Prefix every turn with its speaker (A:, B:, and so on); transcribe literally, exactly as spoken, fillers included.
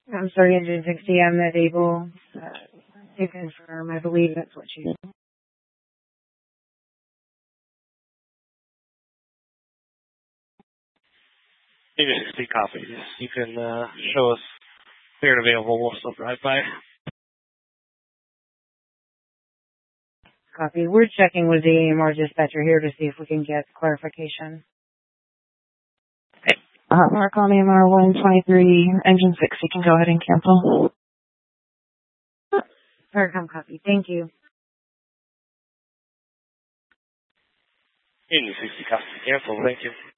A: I'm sorry, Engine sixty, I'm not able uh, to confirm. I believe that's what you...
B: Engine sixty copies. You can uh, show us clear and available. We'll still drive by.
A: Copy. We're checking with the A M R dispatcher here to see if we can get clarification.
C: Uh, Mark on A M R one twenty-three, engine six, you can go ahead and cancel.
A: Paracom copy. Thank you.
B: Engine sixty copy. Cancel. Thank you.